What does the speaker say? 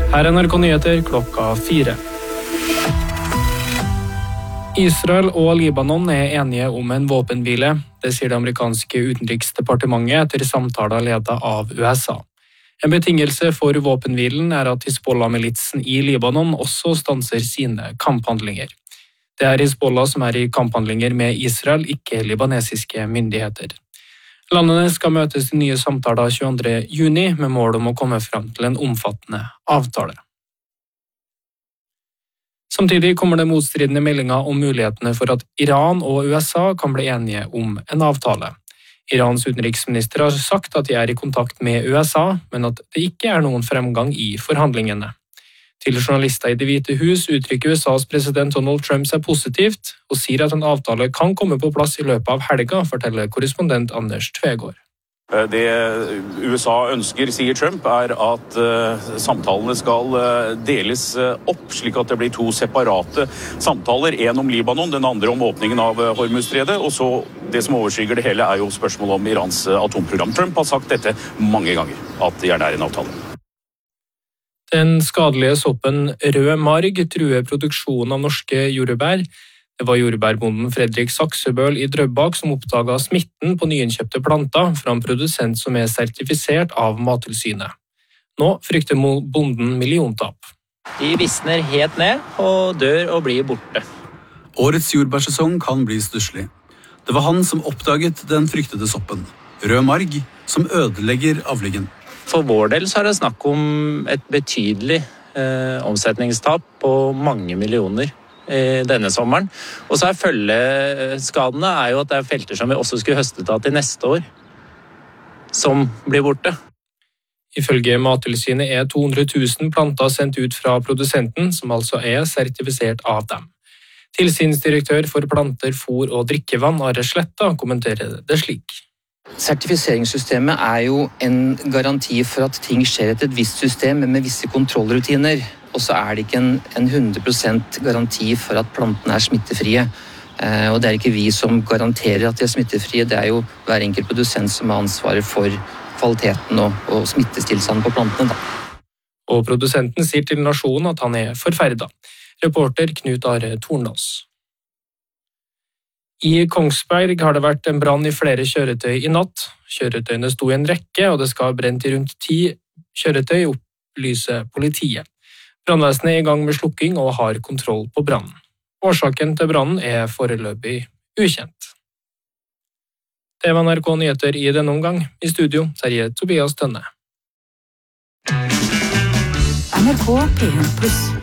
Her er NRK Nyheter klokka 4. Israel og Libanon er enige om en våpenhvile. Det sier det amerikanske utenriksdepartementet etter samtaler ledet av USA. En betingelse for våpenhvilen er at Hizbollah-militsen i Libanon også stanser sine kamphandlinger. Det er Hizbollah som er i kamphandlinger med Israel, ikke libanesiske myndigheter. Landene skal møtes i nye samtaler 22. juni med mål om å komme frem til en omfattende avtale. Samtidig kommer det motstridende meldinger om mulighetene for at Iran og USA kan bli enige om en avtale. Irans utenriksminister har sagt at de er i kontakt med USA, men at det ikke er noen fremgang i forhandlingene. Til journalister i Det hvite hus uttrykker USAs president Donald Trump seg positivt, og sier at en avtale kan komme på plass i løpet av helga, forteller korrespondent Anders Tvegård. Det USA ønsker, sier Trump, er at samtalene skal deles opp, slik at det blir 2 separate samtaler. En om Libanon, den andre om åpningen av Hormuzstredet, og så det som overskygger det hele er jo spørsmålet om Irans atomprogram. Trump har sagt dette mange ganger, at det gjerne er en avtale. Den skadelige soppen rød marg truer produksjonen av norske jordbær. Det var jordbærbonden Fredrik Saksebøl i Drøbak som oppdaget smitten på nyinnkjøpte planter fra en produsent som er sertifisert av Mattilsynet. Nå frykter bonden milliontap. De visner helt ned og dør og blir borte. Årets jordbærsesong kan bli stusslig. Det var han som oppdaget den fryktede soppen, rød marg, som ødelegger avlingen. For vår del så er det snakk om et betydelig omsetningstap på mange millioner denne sommeren. Og så er følgeskadene er jo at det er felter som vi også skulle høstet av til neste år, som blir borte. Ifølge Mattilsynet er 200 000 planter sendt ut fra produsenten, som altså er sertifisert av dem. Tilsynsdirektør for planter, fôr og drikkevann, Are Sletta, kommenterer det slik. Sertifiseringssystemet er jo en garanti for at ting skjer etter et visst system med visse kontrollrutiner, og så er det ikke en 100% garanti for at plantene er smittefrie. Og det er ikke vi som garanterer at de er smittefrie, det er jo hver enkelt produsent som har ansvaret for kvaliteten og smittestilstanden på plantene. Og produsenten sier til Nasjonen at han er forferdet. Reporter Knut Are Tornås. I Kongsberg har det vært en brann i flere kjøretøy i natt. Kjøretøyene sto i en rekke, og det skal ha brent i rundt 10 kjøretøy, opplyser politiet. Brannvesenet er i gang med slukking og har kontroll på brannen. Årsaken til brannen er foreløpig ukjent. Det var NRK Nyheter i denne omgang. I studio, Terje Tobias Tønne. NRK P1+.